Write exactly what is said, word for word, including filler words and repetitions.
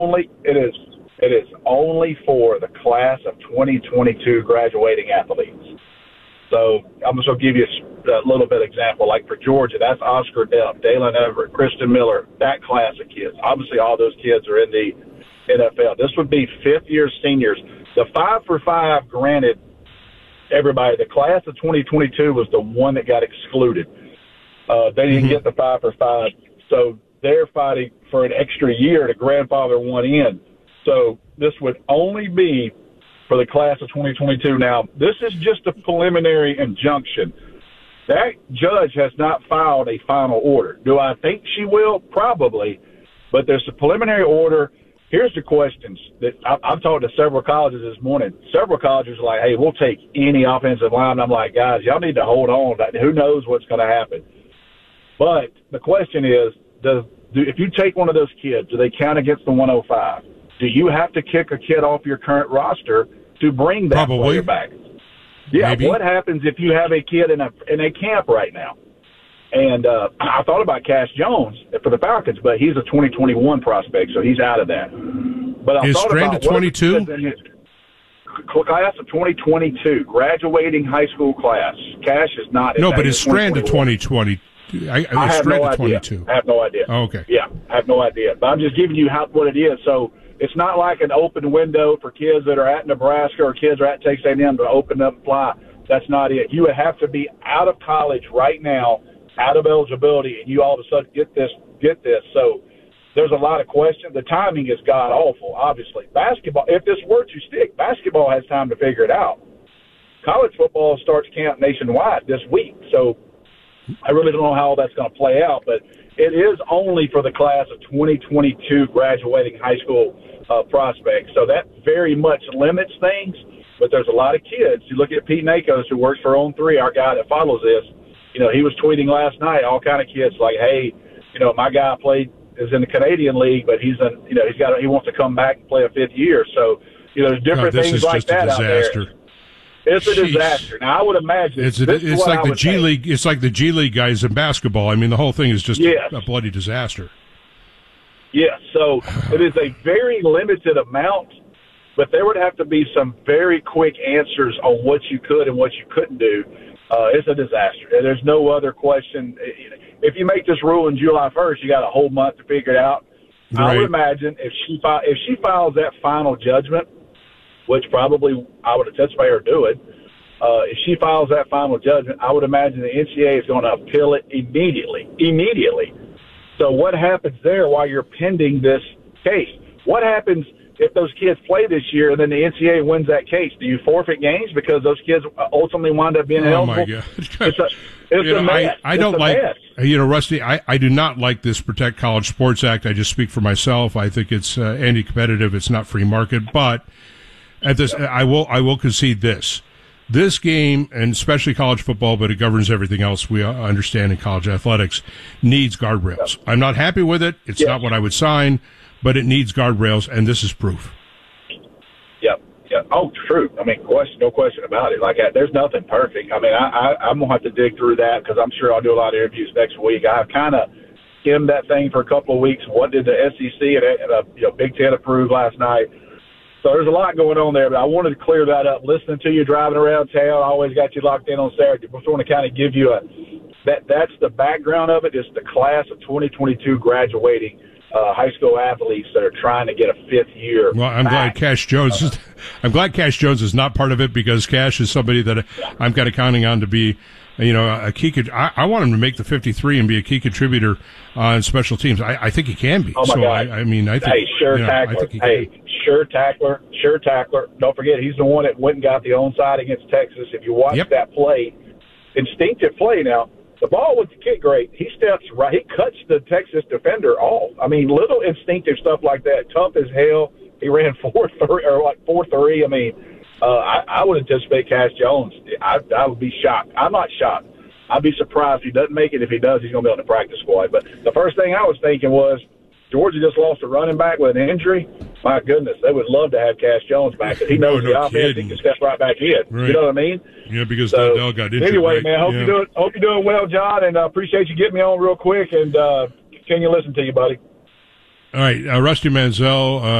only it is it is only for the class of twenty twenty-two graduating athletes. So I'm just going to give you a, a little bit of example. Like for Georgia, that's Oscar Delp, Dalen Everett, Kristen Miller, that class of kids. Obviously, all those kids are in the N F L. This would be fifth-year seniors. The five for five, granted, everybody, the class of twenty twenty-two was the one that got excluded. Uh, they didn't mm-hmm. get the five for five, so they're fighting for an extra year to grandfather one in. So this would only be for the class of twenty twenty-two. Now, this is just a preliminary injunction. That judge has not filed a final order. Do I think she will? Probably. But there's a preliminary order. Here's the questions that I, I've talked to several colleges this morning. Several colleges are like, hey, we'll take any offensive line. I'm like, guys, y'all need to hold on. Who knows what's going to happen? But the question is, does do, if you take one of those kids, do they count against the one oh five? Do you have to kick a kid off your current roster to bring that Probably. player back? Yeah. Maybe. What happens if you have a kid in a in a camp right now? And uh, I thought about Cash Jones for the Falcons, but he's a twenty twenty-one prospect, so he's out of that. But I is thought Strand about to twenty-two? Class of twenty twenty-two, graduating high school class. Cash is not. No, but is Strand to twenty twenty? I, I have no idea. twenty-two. I have no idea. Oh, okay. Yeah, I have no idea. But I'm just giving you how what it is. So it's not like an open window for kids that are at Nebraska or kids that are at Texas A and M to open up and fly. That's not it. You would have to be out of college right now, out of eligibility, and you all of a sudden get this. Get this. So there's a lot of questions. The timing is god awful. Obviously, basketball. If this were to stick, basketball has time to figure it out. College football starts camp nationwide this week, so I really don't know how all that's going to play out, but it is only for the class of twenty twenty-two graduating high school uh, prospects. So that very much limits things, but there's a lot of kids. You look at Pete Nakos, who works for On three, our guy that follows this. You know, he was tweeting last night, all kind of kids like, hey, you know, my guy played is in the Canadian League, but he's in, you know, he's got he wants to come back and play a fifth year. So, you know, there's different no, things like that out there. It's a Jeez. disaster. Now, I would imagine it's, a, it's like the G say. League. It's like the G League guys in basketball. I mean, the whole thing is just yes. a, a bloody disaster. Yes. So it is a very limited amount, but there would have to be some very quick answers on what you could and what you couldn't do. Uh, it's a disaster. There's no other question. If you make this rule in July first, you got a whole month to figure it out. Right. I would imagine if she fi- if she files that final judgment, which probably I would anticipate her doing, uh, if she files that final judgment, I would imagine the N C double A is going to appeal it immediately. Immediately. So what happens there while you're pending this case? What happens if those kids play this year and then the N C double A wins that case? Do you forfeit games because those kids ultimately wind up being oh eligible? Oh, my God. It's a, it's you a know, mess. I, I don't it's a like, mess. you know, Rusty, I, I do not like this Protect College Sports Act. I just speak for myself. I think it's uh, anti-competitive. It's not free market. But at this, yeah. I will I will concede this. This game, and especially college football, but it governs everything else we understand in college athletics, needs guardrails. I'm not happy with it. It's yeah. not what I would sign, but it needs guardrails, and this is proof. Yep. Yeah. Oh, true. I mean, question, no question about it. Like, there's nothing perfect. I mean, I, I, I'm going to have to dig through that because I'm sure I'll do a lot of interviews next week. I've kind of skimmed that thing for a couple of weeks. What did the S E C and, and uh, you know, Big Ten approve last night? So there's a lot going on there, but I wanted to clear that up. Listening to you driving around town, I always got you locked in on Saturday. I just want to kind of give you a that. That's the background of it. It's the class of twenty twenty-two graduating uh, high school athletes that are trying to get a fifth year. Well, I'm back. glad Cash Jones. Is, I'm glad Cash Jones is not part of it because Cash is somebody that I'm kind of counting on to be, you know, a key. I, I want him to make the fifty-three and be a key contributor on special teams. I, I think he can be. Oh my so God. I, I mean, I think. Hey, sure you know, tackler. I think he hey, can. sure tackler. Sure tackler. Don't forget, he's the one that went and got the onside against Texas. If you watch yep. that play, instinctive play. Now the ball was the kick great. He steps right. He cuts the Texas defender off. I mean, little instinctive stuff like that. Tough as hell. He ran four three or like four three. I mean, uh, I, I would anticipate Cash Jones. I, I would be shocked. I'm not shocked. I'd be surprised if he doesn't make it. If he does, he's going to be on the practice squad. But the first thing I was thinking was, Georgia just lost a running back with an injury. My goodness, they would love to have Cash Jones back. He knows no, the no offense. kidding. He can step right back in. Right. You know what I mean? Yeah, because so, Dell got injured. Anyway, right? man, hope yeah. you're doing hope you're doing well, John, and I uh, appreciate you getting me on real quick and uh, continue to listen to you, buddy. All right, uh, Rusty Mansell. Uh,